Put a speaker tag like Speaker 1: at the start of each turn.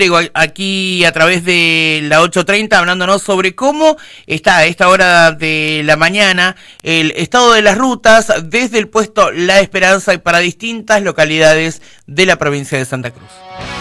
Speaker 1: Digo, aquí a través de la 8:30 hablándonos sobre cómo está a esta hora de la mañana el estado de las rutas desde el puesto La Esperanza y para distintas localidades de la provincia de Santa Cruz.